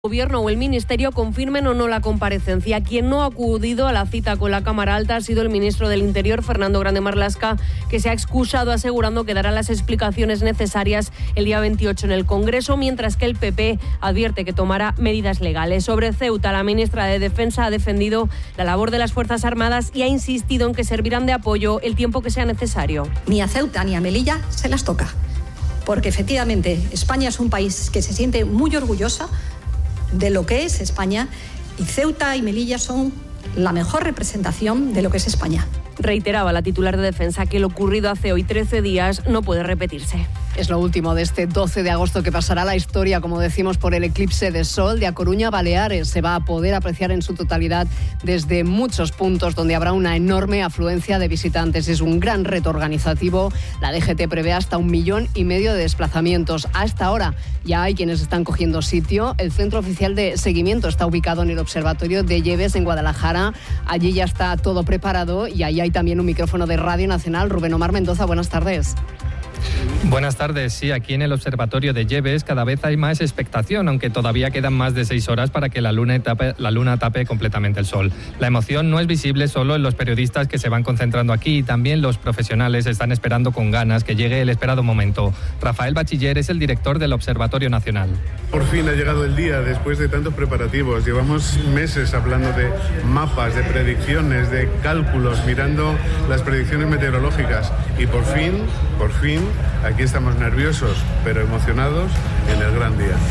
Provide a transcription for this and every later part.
Gobierno o el Ministerio confirmen o no la comparecencia. Quien no ha acudido a la cita con la Cámara Alta ha sido el ministro del Interior, Fernando Grande Marlaska, que se ha excusado asegurando que dará las explicaciones necesarias el día 28 en el Congreso, mientras que el PP advierte que tomará medidas legales. Sobre Ceuta, la ministra de Defensa ha defendido la labor de las Fuerzas Armadas y ha insistido en que servirán de apoyo el tiempo que sea necesario. Ni a Ceuta ni a Melilla se las toca, porque efectivamente España es un país que se siente muy orgullosa de lo que es España, y Ceuta y Melilla son la mejor representación de lo que es España. Reiteraba la titular de Defensa que lo ocurrido hace hoy 13 días no puede repetirse. Es lo último de este 12 de agosto que pasará la historia, como decimos, por el eclipse de sol de A Coruña a Baleares. Se va a poder apreciar en su totalidad desde muchos puntos donde habrá una enorme afluencia de visitantes. Es un gran reto organizativo. La DGT prevé hasta 1,5 millones de desplazamientos. Hasta ahora ya hay quienes están cogiendo sitio. El Centro Oficial de Seguimiento está ubicado en el Observatorio de Lleves en Guadalajara. Allí ya está todo preparado y ahí hay también un micrófono de Radio Nacional. Rubén Omar Mendoza, buenas tardes. Buenas tardes. Sí, aquí en el Observatorio de Lleves cada vez hay más expectación, aunque todavía quedan más de 6 horas para que la luna tape completamente el sol. La emoción no es visible solo en los periodistas que se van concentrando aquí, también los profesionales están esperando con ganas que llegue el esperado momento. Rafael Bachiller es el director del Observatorio Nacional. Por fin ha llegado el día, después de tantos preparativos. Llevamos meses hablando de mapas, de predicciones, de cálculos, mirando las predicciones meteorológicas y por fin, aquí estamos nerviosos, pero emocionados en el gran día.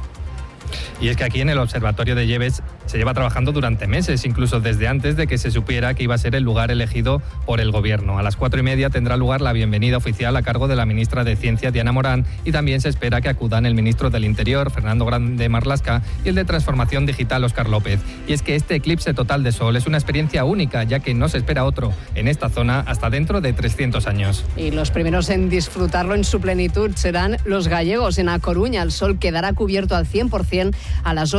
Y es que aquí en el Observatorio de Lleves se lleva trabajando durante meses, incluso desde antes de que se supiera que iba a ser el lugar elegido por el Gobierno. A las 4:30 tendrá lugar la bienvenida oficial a cargo de la ministra de Ciencia, Diana Morán, y también se espera que acudan el ministro del Interior, Fernando Grande Marlaska, y el de Transformación Digital, Óscar López. Y es que este eclipse total de sol es una experiencia única, ya que no se espera otro en esta zona hasta dentro de 300 años. Y los primeros en disfrutarlo en su plenitud serán los gallegos. En A Coruña el sol quedará cubierto al 100% a las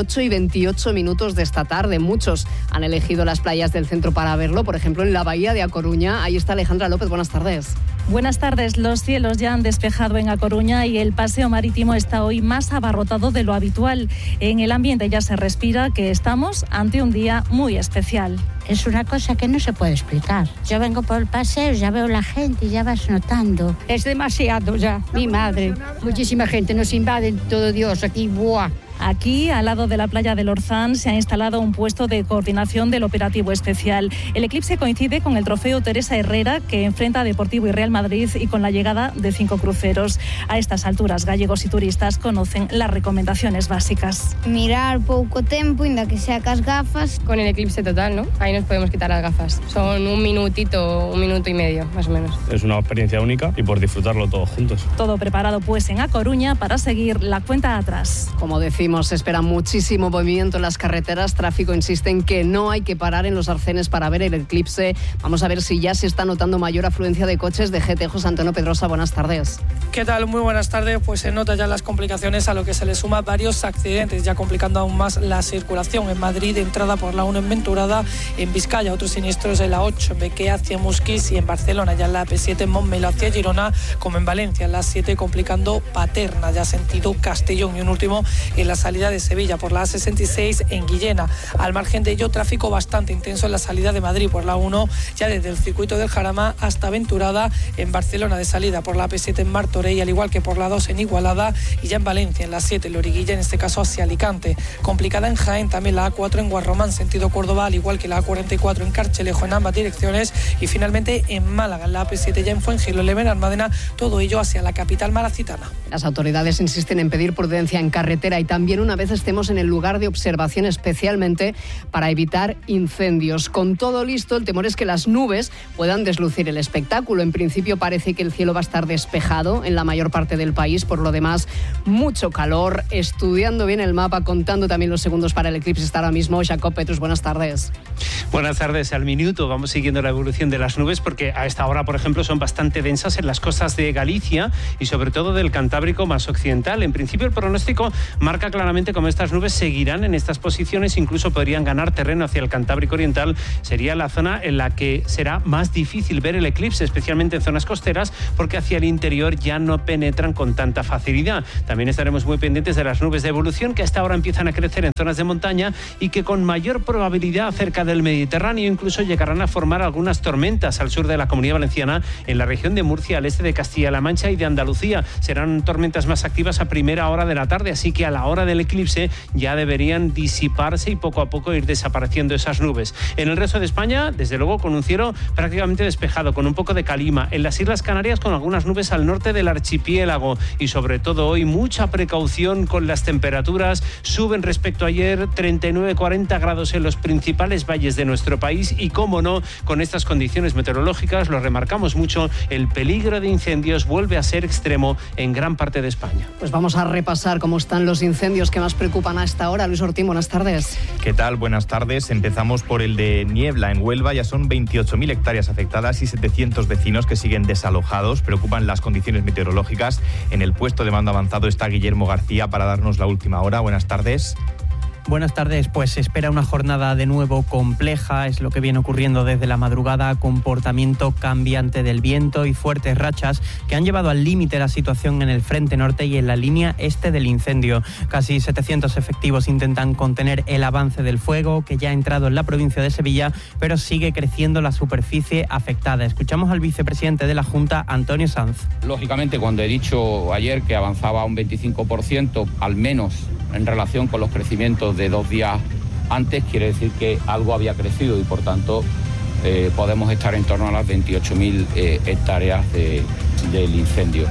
8:28 de esta tarde. Muchos han elegido las playas del centro para verlo, por ejemplo en la bahía de A Coruña. Ahí está Alejandra López, buenas tardes. Buenas tardes. Los cielos ya han despejado en A Coruña y el paseo marítimo está hoy más abarrotado de lo habitual. En el ambiente ya se respira que estamos ante un día muy especial. Es una cosa que no se puede explicar. Yo vengo por el paseo, ya veo la gente y ya vas notando. Es demasiado ya, mi madre. Muchísima gente, nos invaden todo Dios aquí, ¡buah! Aquí, al lado de la playa del Orzán, se ha instalado un puesto de coordinación del operativo especial. El eclipse coincide con el trofeo Teresa Herrera, que enfrenta a Deportivo y Real Madrid, y con la llegada de 5 cruceros. A estas alturas, gallegos y turistas conocen las recomendaciones básicas. Mirar pouco tempo, inda que sea cas gafas. Con el eclipse total, ¿no? Ahí nos podemos quitar las gafas. Son 1 minuto y medio, más o menos. Es una experiencia única y por disfrutarlo todos juntos. Todo preparado pues en A Coruña para seguir la cuenta atrás. Como decimos, se espera muchísimo movimiento en las carreteras. Tráfico insiste en que no hay que parar en los arcenes para ver el eclipse. Vamos a ver si ya se está notando mayor afluencia de coches. De GT, José Antonio Pedrosa, buenas tardes. ¿Qué tal? Muy buenas tardes. Pues se nota ya las complicaciones, a lo que se le suma varios accidentes, ya complicando aún más la circulación. En Madrid, entrada por la 1 en Venturada, en Vizcaya otros siniestros en la 8, en Bequé hacia Musquis, y en Barcelona ya en la P7 en Montmeló hacia Girona, como en Valencia en la 7 complicando Paterna, ya sentido Castellón, y un último en la salida de Sevilla por la A66 en Guillena. Al margen de ello, tráfico bastante intenso en la salida de Madrid por la 1, ya desde el circuito del Jarama hasta Venturada, en Barcelona de salida por la P7 en Martorell, al igual que por la 2 en Igualada, y ya en Valencia en la 7 en Loriguilla, en este caso hacia Alicante. Complicada en Jaén también la A4 en Guarromán sentido Córdoba, al igual que la A44 en Carchelejo en ambas direcciones, y finalmente en Málaga en la AP7 ya en Fuengirola, en Almadena, todo ello hacia la capital malacitana. Las autoridades insisten en pedir prudencia en carretera y también una vez estemos en el lugar de observación, especialmente para evitar incendios. Con todo listo, el temor es que las nubes puedan deslucir el espectáculo. En principio parece que el cielo va a estar despejado en la mayor parte del país. Por lo demás, mucho calor. Estudiando bien el mapa, contando también los segundos para el eclipse está ahora mismo Jacob Petrus. Buenas tardes. Buenas tardes. Al minuto vamos siguiendo la evolución de las nubes, porque a esta hora, por ejemplo, son bastante densas en las costas de Galicia y sobre todo del Cantábrico más occidental. En principio, el pronóstico marca claramente cómo estas nubes seguirán en estas posiciones, incluso podrían ganar terreno hacia el Cantábrico Oriental. Sería la zona en la que será más difícil ver el eclipse, especialmente en zonas costeras, porque hacia el interior ya no penetran con tanta facilidad. También estaremos muy pendientes de las nubes de evolución, que hasta ahora empiezan a crecer en zonas de montaña y que con mayor probabilidad cerca del Mediterráneo incluso llegarán a formar algunas tormentas al sur de la Comunidad Valenciana, en la región de Murcia, al este de Castilla-La Mancha y de Andalucía. Serán tormentas más activas a primera hora de la tarde, así que a la hora del eclipse ya deberían disiparse y poco a poco ir desapareciendo esas nubes. En el resto de España, desde luego, con un cielo prácticamente despejado, con un poco de calima. En las Islas Canarias, con algunas nubes al norte del archipiélago, y sobre todo hoy mucha precaución con las temperaturas. Suben respecto a ayer 39-40 grados en los principales valles de nuestro país y, cómo no, con estas condiciones meteorológicas, lo remarcamos mucho, el peligro de incendios vuelve a ser extremo en gran parte de España. Pues vamos a repasar cómo están los incendios que más preocupan a esta hora. Luis Ortín, buenas tardes. ¿Qué tal? Buenas tardes. Empezamos por el de Niebla, en Huelva. Ya son 28.000 hectáreas afectadas y 700 vecinos que siguen desalojados. Preocupan las condiciones meteorológicas. En el puesto de mando avanzado está Guillermo García para darnos la última hora. Buenas tardes. Buenas tardes, pues se espera una jornada de nuevo compleja, es lo que viene ocurriendo desde la madrugada, comportamiento cambiante del viento y fuertes rachas que han llevado al límite la situación en el frente norte y en la línea este del incendio. Casi 700 efectivos intentan contener el avance del fuego que ya ha entrado en la provincia de Sevilla, pero sigue creciendo la superficie afectada. Escuchamos al vicepresidente de la Junta, Antonio Sanz. Lógicamente, cuando he dicho ayer que avanzaba un 25%, al menos en relación con los crecimientos de 2 días antes, quiere decir que algo había crecido y por tanto podemos estar en torno a las 28.000 hectáreas del incendio.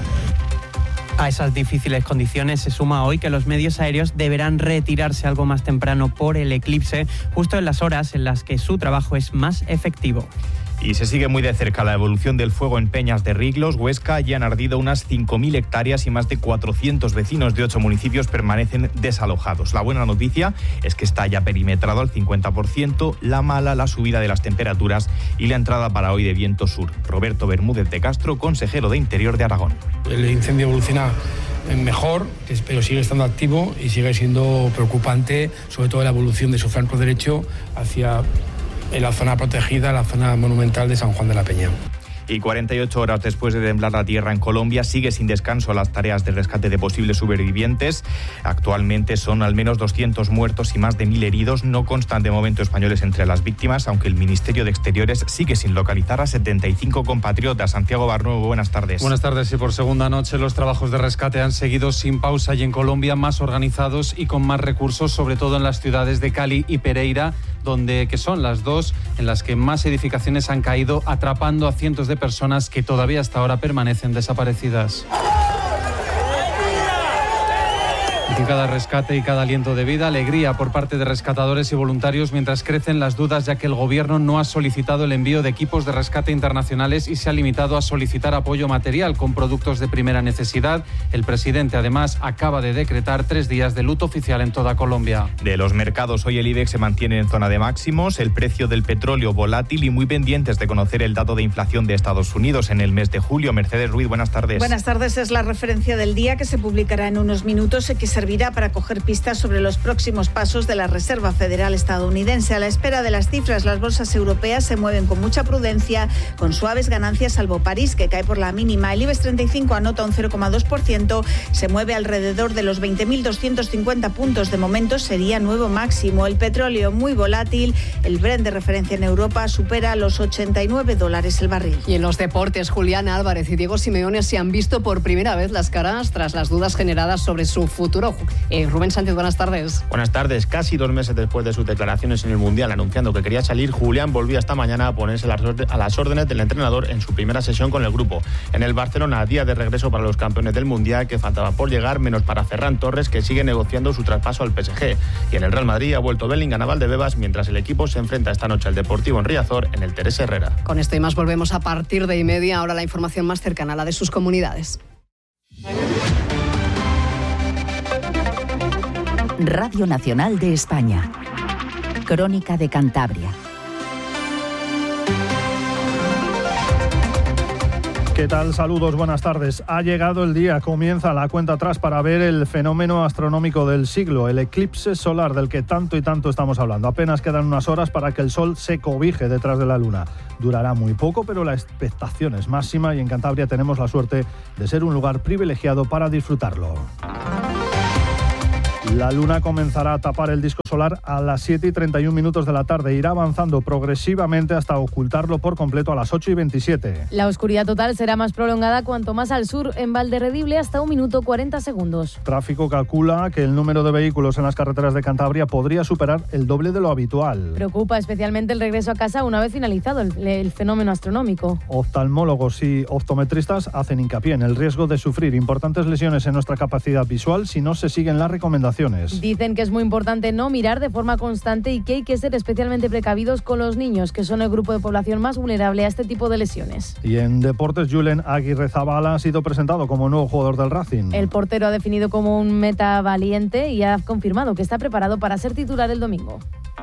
A esas difíciles condiciones se suma hoy que los medios aéreos deberán retirarse algo más temprano por el eclipse, justo en las horas en las que su trabajo es más efectivo. Y se sigue muy de cerca la evolución del fuego en Peñas de Riglos, Huesca. Ya han ardido unas 5.000 hectáreas y más de 400 vecinos de 8 municipios permanecen desalojados. La buena noticia es que está ya perimetrado al 50%, la mala, la subida de las temperaturas y la entrada para hoy de viento sur. Roberto Bermúdez de Castro, consejero de Interior de Aragón. El incendio evoluciona mejor, pero sigue estando activo y sigue siendo preocupante, sobre todo la evolución de su flanco derecho hacia en la zona protegida, la zona monumental de San Juan de la Peña. Y 48 horas después de temblar la tierra en Colombia, sigue sin descanso las tareas de rescate de posibles supervivientes. Actualmente son al menos 200 muertos y más de 1.000 heridos. No constan de momento españoles entre las víctimas, aunque el Ministerio de Exteriores sigue sin localizar a 75 compatriotas. Santiago Barnuevo, buenas tardes. Buenas tardes. Y por segunda noche los trabajos de rescate han seguido sin pausa y en Colombia más organizados y con más recursos, sobre todo en las ciudades de Cali y Pereira, que son las dos en las que más edificaciones han caído, atrapando a cientos de personas que todavía hasta ahora permanecen desaparecidas. Y cada rescate y cada aliento de vida, alegría por parte de rescatadores y voluntarios, mientras crecen las dudas, ya que el gobierno no ha solicitado el envío de equipos de rescate internacionales y se ha limitado a solicitar apoyo material con productos de primera necesidad. El presidente, además, acaba de decretar 3 días de luto oficial en toda Colombia. De los mercados, hoy el IBEX se mantiene en zona de máximos, el precio del petróleo volátil y muy pendientes de conocer el dato de inflación de Estados Unidos en el mes de julio. Mercedes Ruiz, buenas tardes. Buenas tardes, es la referencia del día que se publicará en unos minutos y que servirá para coger pistas sobre los próximos pasos de la Reserva Federal estadounidense. A la espera de las cifras, las bolsas europeas se mueven con mucha prudencia, con suaves ganancias, salvo París, que cae por la mínima. El IBEX 35 anota un 0,2%, se mueve alrededor de los 20.250 puntos. De momento sería nuevo máximo. El petróleo muy volátil, el Brent de referencia en Europa supera los $89 el barril. Y en los deportes, Julián Álvarez y Diego Simeone se han visto por primera vez las caras tras las dudas generadas sobre su futuro. Rubén Sánchez, buenas tardes. Buenas tardes. Casi 2 meses después de sus declaraciones en el Mundial anunciando que quería salir, Julián volvió esta mañana a ponerse a las órdenes del entrenador en su primera sesión con el grupo. En el Barcelona, a día de regreso para los campeones del Mundial, que faltaba por llegar, menos para Ferran Torres, que sigue negociando su traspaso al PSG. Y en el Real Madrid ha vuelto Bellingham a Valdebebas, mientras el equipo se enfrenta esta noche al Deportivo en Riazor, en el Teresa Herrera. Con esto y más volvemos a partir de 1:30. Ahora la información más cercana a la de sus comunidades. Radio Nacional de España. Crónica de Cantabria. ¿Qué tal? Saludos, buenas tardes. Ha llegado el día, comienza la cuenta atrás para ver el fenómeno astronómico del siglo, el eclipse solar del que tanto y tanto estamos hablando. Apenas quedan unas horas para que el sol se cobije detrás de la luna. Durará muy poco, pero la expectación es máxima y en Cantabria tenemos la suerte de ser un lugar privilegiado para disfrutarlo. La luna comenzará a tapar el disco solar a las 7:31 de la tarde. Irá avanzando progresivamente hasta ocultarlo por completo a las 8:27. La oscuridad total será más prolongada cuanto más al sur, en Valderredible hasta 1 minuto 40 segundos. Tráfico calcula que el número de vehículos en las carreteras de Cantabria podría superar el doble de lo habitual. Preocupa especialmente el regreso a casa una vez finalizado el fenómeno astronómico. Oftalmólogos y optometristas hacen hincapié en el riesgo de sufrir importantes lesiones en nuestra capacidad visual si no se siguen las recomendaciones. Dicen que es muy importante no mirar de forma constante y que hay que ser especialmente precavidos con los niños, que son el grupo de población más vulnerable a este tipo de lesiones. Y en deportes, Julen Aguirrezabala ha sido presentado como nuevo jugador del Racing. El portero ha definido como un meta valiente y ha confirmado que está preparado para ser titular el domingo.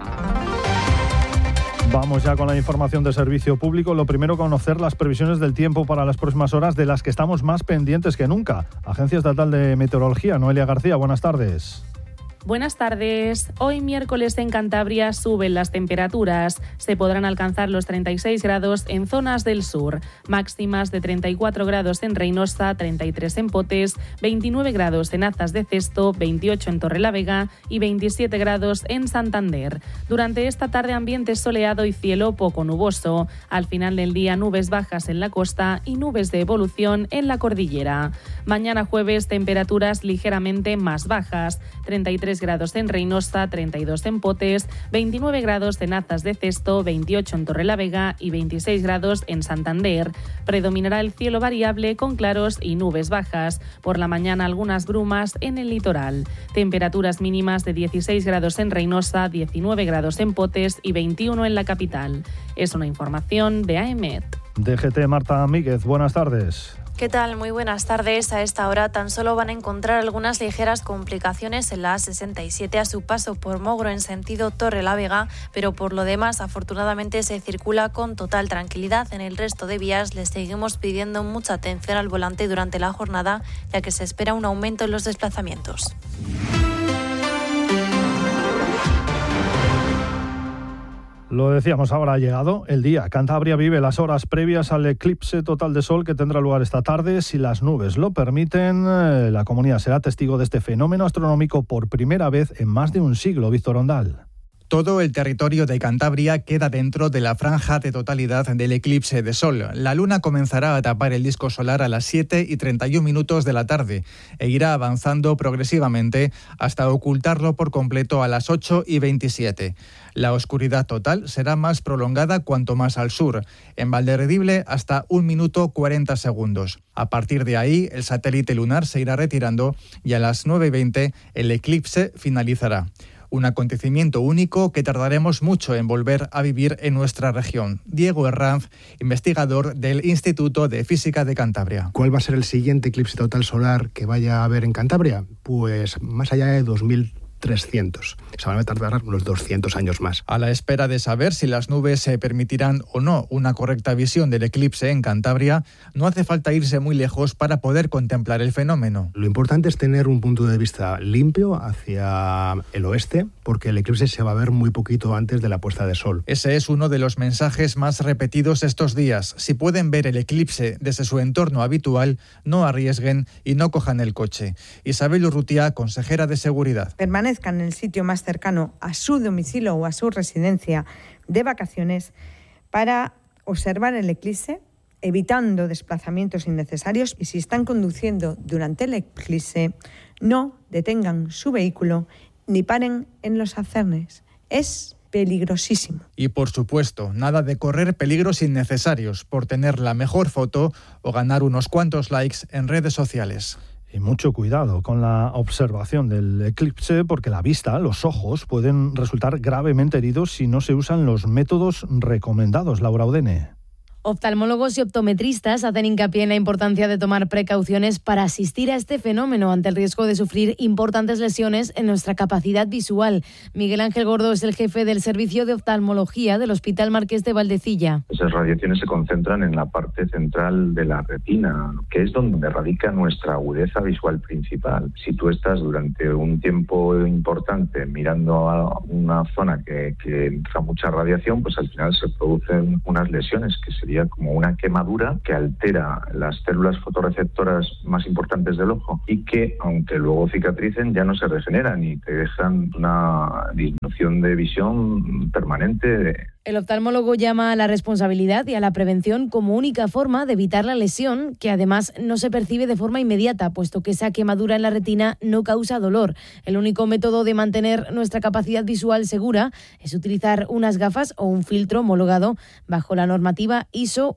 Vamos ya con la información de servicio público. Lo primero, conocer las previsiones del tiempo para las próximas horas, de las que estamos más pendientes que nunca. Agencia Estatal de Meteorología, Noelia García, buenas tardes. Buenas tardes. Hoy miércoles en Cantabria suben las temperaturas. Se podrán alcanzar los 36 grados en zonas del sur. Máximas de 34 grados en Reynosa, 33 en Potes, 29 grados en Azas de Cesto, 28 en Torrelavega y 27 grados en Santander. Durante esta tarde ambiente soleado y cielo poco nuboso. Al final del día nubes bajas en la costa y nubes de evolución en la cordillera. Mañana jueves temperaturas ligeramente más bajas. 33 grados en Reynosa, 32 en Potes, 29 grados en Azas de Cesto, 28 en Torrelavega y 26 grados en Santander. Predominará el cielo variable con claros y nubes bajas. Por la mañana algunas brumas en el litoral. Temperaturas mínimas de 16 grados en Reynosa, 19 grados en Potes y 21 en la capital. Es una información de AEMET. DGT, Marta Míguez, buenas tardes. ¿Qué tal? Muy buenas tardes. A esta hora tan solo van a encontrar algunas ligeras complicaciones en la A67 a su paso por Mogro en sentido Torrelavega, pero por lo demás afortunadamente se circula con total tranquilidad. En el resto de vías les seguimos pidiendo mucha atención al volante durante la jornada, ya que se espera un aumento en los desplazamientos. Lo decíamos, ahora ha llegado el día. Cantabria vive las horas previas al eclipse total de sol que tendrá lugar esta tarde. Si las nubes lo permiten, la comunidad será testigo de este fenómeno astronómico por primera vez en más de un siglo. Víctor Ondal. Todo el territorio de Cantabria queda dentro de la franja de totalidad del eclipse de sol. La luna comenzará a tapar el disco solar a las 7:31 de la tarde e irá avanzando progresivamente hasta ocultarlo por completo a las 8:27. La oscuridad total será más prolongada cuanto más al sur, en Valderredible hasta 1 minuto 40 segundos. A partir de ahí, el satélite lunar se irá retirando y a las 9:20 el eclipse finalizará. Un acontecimiento único que tardaremos mucho en volver a vivir en nuestra región. Diego Herranz, investigador del Instituto de Física de Cantabria. ¿Cuál va a ser el siguiente eclipse total solar que vaya a haber en Cantabria? Pues más allá de 2300. Se van a tardar unos 200 años más. A la espera de saber si las nubes se permitirán o no una correcta visión del eclipse en Cantabria, no hace falta irse muy lejos para poder contemplar el fenómeno. Lo importante es tener un punto de vista limpio hacia el oeste, porque el eclipse se va a ver muy poquito antes de la puesta de sol. Ese es uno de los mensajes más repetidos estos días. Si pueden ver el eclipse desde su entorno habitual, no arriesguen y no cojan el coche. Isabel Urrutia, consejera de Seguridad. Permanezcan en el sitio más cercano a su domicilio o a su residencia de vacaciones para observar el eclipse, evitando desplazamientos innecesarios, y si están conduciendo durante el eclipse, no detengan su vehículo ni paren en los arcenes. Es peligrosísimo. Y por supuesto, nada de correr peligros innecesarios por tener la mejor foto o ganar unos cuantos likes en redes sociales. Y mucho cuidado con la observación del eclipse, porque la vista, los ojos, pueden resultar gravemente heridos si no se usan los métodos recomendados. Laura Udene. Oftalmólogos y optometristas hacen hincapié en la importancia de tomar precauciones para asistir a este fenómeno ante el riesgo de sufrir importantes lesiones en nuestra capacidad visual. Miguel Ángel Gordo es el jefe del Servicio de Oftalmología del Hospital Marqués de Valdecilla. Esas radiaciones se concentran en la parte central de la retina, que es donde radica nuestra agudeza visual principal. Si tú estás durante un tiempo importante mirando a una zona que entra mucha radiación, pues al final se producen unas lesiones que sería como una quemadura que altera las células fotorreceptoras más importantes del ojo y que, aunque luego cicatricen, ya no se regeneran y te dejan una disminución de visión permanente. El oftalmólogo llama a la responsabilidad y a la prevención como única forma de evitar la lesión, que además no se percibe de forma inmediata, puesto que esa quemadura en la retina no causa dolor. El único método de mantener nuestra capacidad visual segura es utilizar unas gafas o un filtro homologado bajo la normativa ISO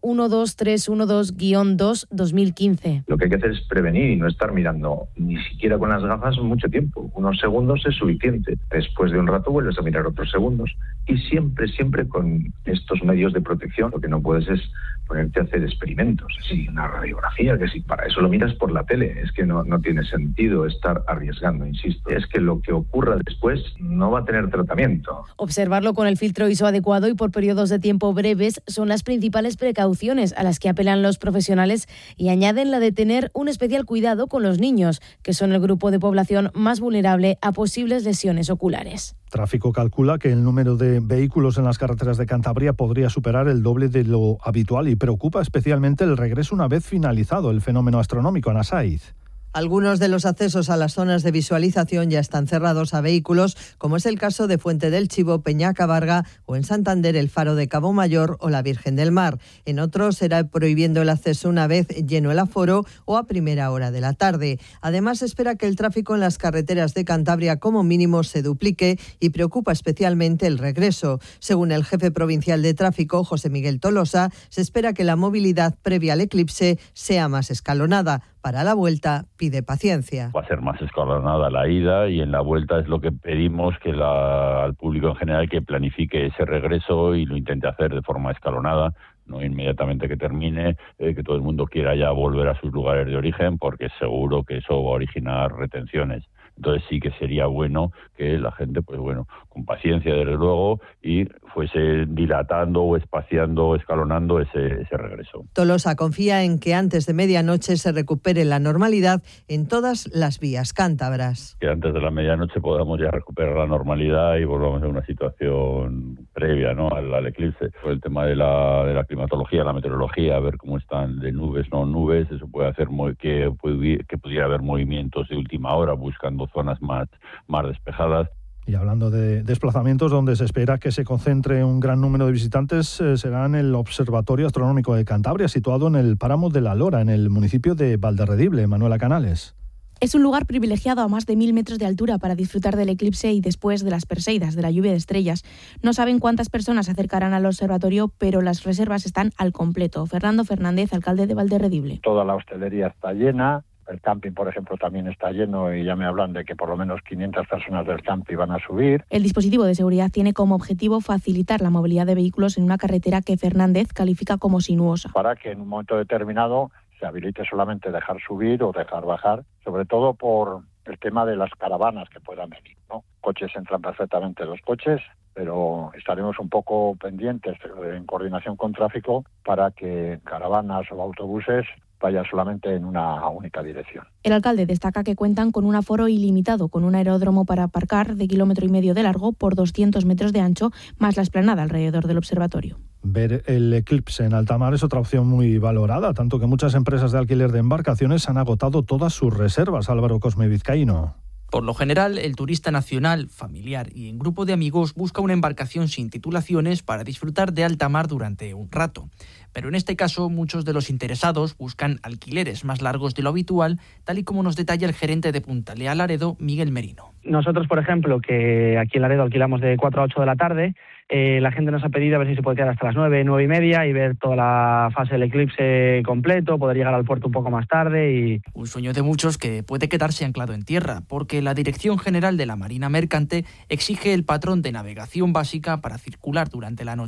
12312-2-2015. Lo que hay que hacer es prevenir y no estar mirando ni siquiera con las gafas mucho tiempo. Unos segundos es suficiente. Después de un rato vuelves a mirar otros segundos. Y siempre con estos medios de protección, lo que no puedes es ponerte a hacer experimentos, sí, una radiografía, que si para eso lo miras por la tele, es que no tiene sentido estar arriesgando, insisto. Es que lo que ocurra después no va a tener tratamiento. Observarlo con el filtro ISO adecuado y por periodos de tiempo breves son las principales precauciones a las que apelan los profesionales y añaden la de tener un especial cuidado con los niños, que son el grupo de población más vulnerable a posibles lesiones oculares. Tráfico calcula que el número de vehículos en las carreteras de Cantabria podría superar el doble de lo habitual y preocupa especialmente el regreso una vez finalizado el fenómeno astronómico. Ana Saiz. Algunos de los accesos a las zonas de visualización ya están cerrados a vehículos, como es el caso de Fuente del Chivo, Peñaca Varga o en Santander el Faro de Cabo Mayor o la Virgen del Mar. En otros será prohibiendo el acceso una vez lleno el aforo o a primera hora de la tarde. Además, se espera que el tráfico en las carreteras de Cantabria como mínimo se duplique y preocupa especialmente el regreso. Según el jefe provincial de tráfico, José Miguel Tolosa, se espera que la movilidad previa al eclipse sea más escalonada. Para la vuelta pide paciencia. Va a ser más escalonada la ida y en la vuelta es lo que pedimos que al público en general que planifique ese regreso y lo intente hacer de forma escalonada, no inmediatamente que termine, que todo el mundo quiera ya volver a sus lugares de origen, porque seguro que eso va a originar retenciones. Entonces sí que sería bueno que la gente, pues bueno, con paciencia desde luego, y fuese dilatando o espaciando o escalonando ese regreso. Tolosa confía en que antes de medianoche se recupere la normalidad en todas las vías cántabras. Que antes de la medianoche podamos ya recuperar la normalidad y volvamos a una situación previa, ¿no?, al eclipse. Por el tema de la climatología, la meteorología, a ver cómo están de nubes, no nubes, eso puede hacer que pudiera haber movimientos de última hora buscando zonas más despejadas. Y hablando de desplazamientos, donde se espera que se concentre un gran número de visitantes será en el Observatorio Astronómico de Cantabria, situado en el páramo de La Lora, en el municipio de Valderredible. Manuela Canales. Es un lugar privilegiado a más de 1.000 metros de altura para disfrutar del eclipse y después de las Perseidas, de la lluvia de estrellas. No saben cuántas personas se acercarán al observatorio, pero las reservas están al completo. Fernando Fernández, alcalde de Valderredible. Toda la hostelería está llena. El camping, por ejemplo, también está lleno y ya me hablan de que por lo menos 500 personas del camping van a subir. El dispositivo de seguridad tiene como objetivo facilitar la movilidad de vehículos en una carretera que Fernández califica como sinuosa. Para que en un momento determinado se habilite solamente dejar subir o dejar bajar, sobre todo por el tema de las caravanas que puedan venir, ¿no? Coches entran perfectamente los coches, pero estaremos un poco pendientes en coordinación con tráfico para que caravanas o autobuses vaya solamente en una única dirección. El alcalde destaca que cuentan con un aforo ilimitado, con un aeródromo para aparcar de 1,5 kilómetros de largo por 200 metros de ancho, más la explanada alrededor del observatorio. Ver el eclipse en alta mar es otra opción muy valorada, tanto que muchas empresas de alquiler de embarcaciones han agotado todas sus reservas. Álvaro Cosme Vizcaíno. Por lo general, el turista nacional, familiar y en grupo de amigos busca una embarcación sin titulaciones para disfrutar de alta mar durante un rato. Pero en este caso, muchos de los interesados buscan alquileres más largos de lo habitual, tal y como nos detalla el gerente de Punta Leal Laredo, Miguel Merino. Nosotros, por ejemplo, que aquí en Laredo alquilamos de 4 a 8 de la tarde, la gente nos ha pedido a ver si se puede quedar hasta las 9, 9 y media y ver toda la fase del eclipse completo, poder llegar al puerto un poco más tarde y... Un sueño de muchos que puede quedarse anclado en tierra, porque la Dirección General de la Marina Mercante exige el patrón de navegación básica para circular durante la noche.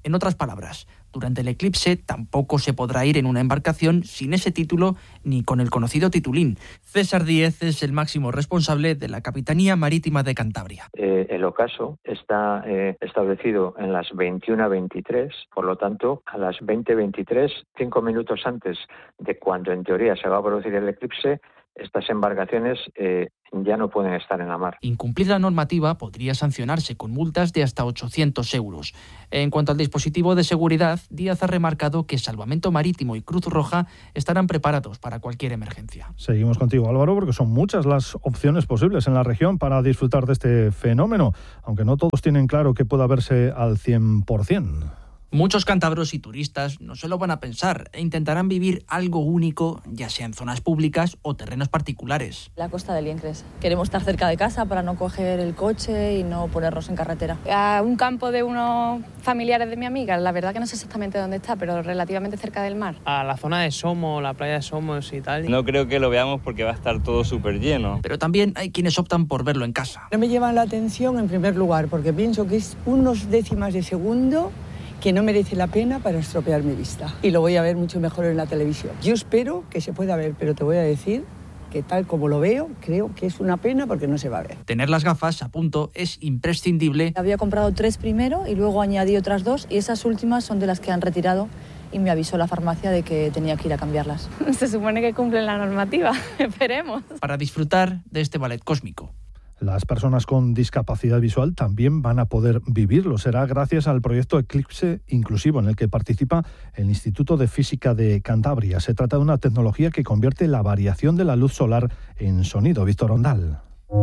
En otras palabras, durante el eclipse tampoco se podrá ir en una embarcación sin ese título ni con el conocido titulín. César Díez es el máximo responsable de la Capitanía Marítima de Cantabria. El ocaso está establecido en las 21:23, por lo tanto, a las 20:23, 5 minutos antes de cuando en teoría se va a producir el eclipse, estas embarcaciones ya no pueden estar en la mar. Incumplir la normativa podría sancionarse con multas de hasta 800 euros. En cuanto al dispositivo de seguridad, Díaz ha remarcado que Salvamento Marítimo y Cruz Roja estarán preparados para cualquier emergencia. Seguimos contigo, Álvaro, porque son muchas las opciones posibles en la región para disfrutar de este fenómeno, aunque no todos tienen claro que pueda verse al 100%. Muchos cántabros y turistas no se lo van a pensar e intentarán vivir algo único, ya sea en zonas públicas o terrenos particulares. La Costa del Liencres. Queremos estar cerca de casa para no coger el coche y no ponernos en carretera. A un campo de unos familiares de mi amiga, la verdad que no sé exactamente dónde está, pero relativamente cerca del mar. A la zona de Somos, la playa de Somos y tal. No creo que lo veamos porque va a estar todo súper lleno. Pero también hay quienes optan por verlo en casa. No me llama la atención en primer lugar porque pienso que es unos décimas de segundo que no merece la pena para estropear mi vista. Y lo voy a ver mucho mejor en la televisión. Yo espero que se pueda ver, pero te voy a decir que tal como lo veo, creo que es una pena porque no se va a ver. Tener las gafas a punto es imprescindible. Había comprado 3 primero y luego añadí otras 2 y esas últimas son de las que han retirado y me avisó la farmacia de que tenía que ir a cambiarlas. Se supone que cumplen la normativa, esperemos. Para disfrutar de este ballet cósmico. Las personas con discapacidad visual también van a poder vivirlo. Será gracias al proyecto Eclipse Inclusivo, en el que participa el Instituto de Física de Cantabria. Se trata de una tecnología que convierte la variación de la luz solar en sonido. Víctor Ondal.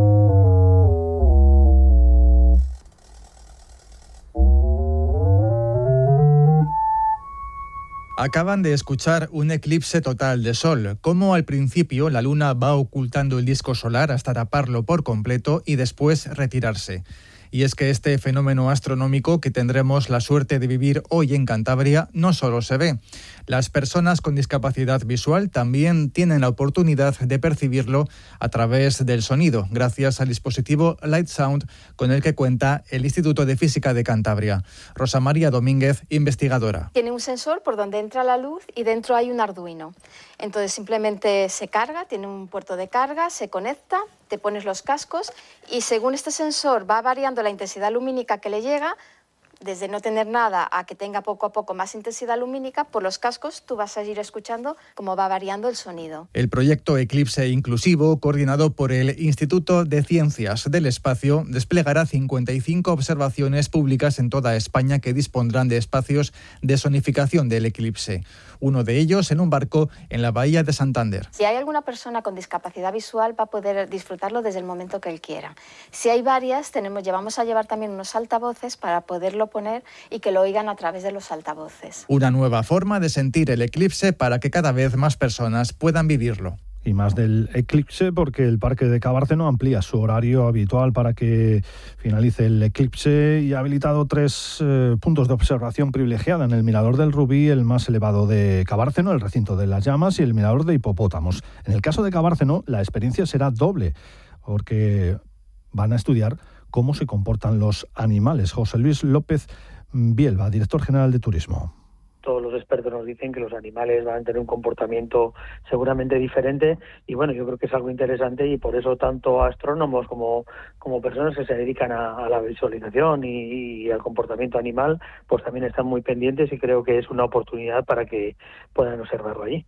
Acaban de escuchar un eclipse total de sol, como al principio la luna va ocultando el disco solar hasta taparlo por completo y después retirarse. Y es que este fenómeno astronómico que tendremos la suerte de vivir hoy en Cantabria no solo se ve. Las personas con discapacidad visual también tienen la oportunidad de percibirlo a través del sonido, gracias al dispositivo Light Sound con el que cuenta el Instituto de Física de Cantabria. Rosa María Domínguez, investigadora. Tiene un sensor por donde entra la luz y dentro hay un Arduino. Entonces simplemente se carga, tiene un puerto de carga, se conecta, te pones los cascos y según este sensor va variando la intensidad lumínica que le llega, desde no tener nada a que tenga poco a poco más intensidad lumínica, por los cascos tú vas a ir escuchando cómo va variando el sonido. El proyecto Eclipse Inclusivo, coordinado por el Instituto de Ciencias del Espacio, desplegará 55 observaciones públicas en toda España que dispondrán de espacios de sonificación del eclipse. Uno de ellos en un barco en la bahía de Santander. Si hay alguna persona con discapacidad visual va a poder disfrutarlo desde el momento que él quiera. Si hay varias, llevamos a llevar también unos altavoces para poderlo poner y que lo oigan a través de los altavoces. Una nueva forma de sentir el eclipse para que cada vez más personas puedan vivirlo. Y más del eclipse porque el Parque de Cabárceno amplía su horario habitual para que finalice el eclipse y ha habilitado 3 puntos de observación privilegiada en el Mirador del Rubí, el más elevado de Cabárceno, el Recinto de las Llamas y el Mirador de Hipopótamos. En el caso de Cabárceno, la experiencia será doble porque van a estudiar cómo se comportan los animales. José Luis López Bielba, director general de Turismo. Todos los expertos nos dicen que los animales van a tener un comportamiento seguramente diferente y bueno, yo creo que es algo interesante y por eso tanto astrónomos como personas que se dedican a la visualización y al comportamiento animal, pues también están muy pendientes y creo que es una oportunidad para que puedan observarlo allí.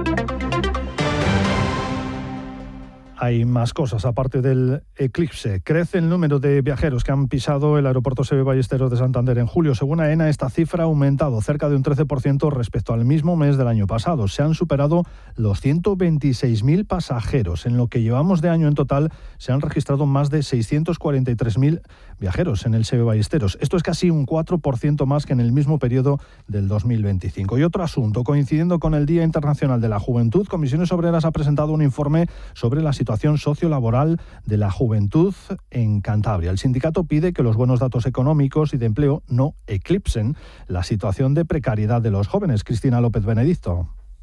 Hay más cosas aparte del eclipse. Crece el número de viajeros que han pisado el aeropuerto Seve Ballesteros de Santander en julio. Según AENA, esta cifra ha aumentado cerca de un 13% respecto al mismo mes del año pasado. Se han superado los 126.000 pasajeros. En lo que llevamos de año en total, se han registrado más de 643.000 viajeros en el Seve Ballesteros. Esto es casi un 4% más que en el mismo periodo del 2025. Y otro asunto, coincidiendo con el Día Internacional de la Juventud, Comisiones Obreras ha presentado un informe sobre la situación sociolaboral de la juventud en Cantabria. El sindicato pide que los buenos datos económicos y de empleo no eclipsen la situación de precariedad de los jóvenes. Cristina López Benedicto.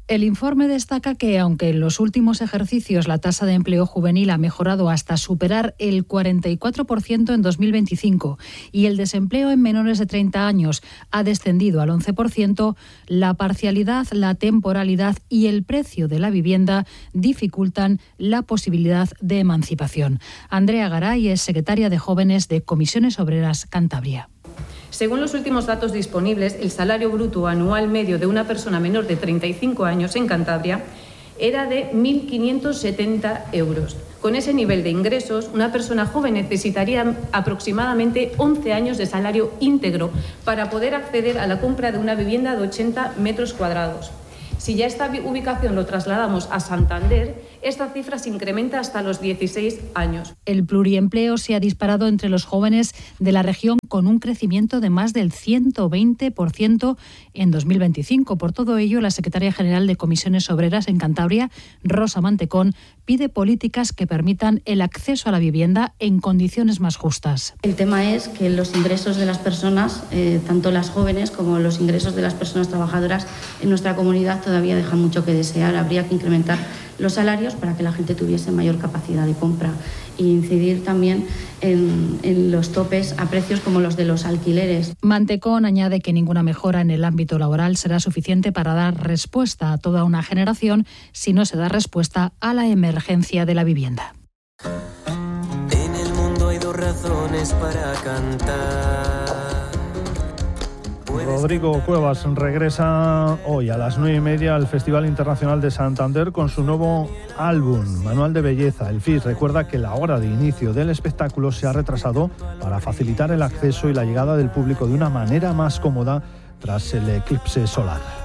El informe destaca que, aunque en los últimos ejercicios la tasa de empleo juvenil ha mejorado hasta superar el 44% en 2025 y el desempleo en menores de 30 años ha descendido al 11%, la parcialidad, la temporalidad y el precio de la vivienda dificultan la posibilidad de emancipación. Andrea Garay es secretaria de Jóvenes de Comisiones Obreras Cantabria. Según los últimos datos disponibles, el salario bruto anual medio de una persona menor de 35 años en Cantabria era de 1.570 euros. Con ese nivel de ingresos, una persona joven necesitaría aproximadamente 11 años de salario íntegro para poder acceder a la compra de una vivienda de 80 metros cuadrados. Si ya esta ubicación lo trasladamos a Santander, esta cifra se incrementa hasta los 16 años. El pluriempleo se ha disparado entre los jóvenes de la región con un crecimiento de más del 120% en 2025. Por todo ello, la secretaria general de Comisiones Obreras en Cantabria, Rosa Mantecón, pide políticas que permitan el acceso a la vivienda en condiciones más justas. El tema es que los ingresos de las personas, tanto las jóvenes como los ingresos de las personas trabajadoras en nuestra comunidad todavía dejan mucho que desear. Habría que incrementar los salarios para que la gente tuviese mayor capacidad de compra e incidir también en los topes a precios como los de los alquileres. Mantecón añade que ninguna mejora en el ámbito laboral será suficiente para dar respuesta a toda una generación si no se da respuesta a la emergencia de la vivienda. En el mundo hay dos razones para cantar. Rodrigo Cuevas regresa hoy a las 9:30 al Festival Internacional de Santander con su nuevo álbum, Manual de Belleza. El FIS recuerda que la hora de inicio del espectáculo se ha retrasado para facilitar el acceso y la llegada del público de una manera más cómoda tras el eclipse solar.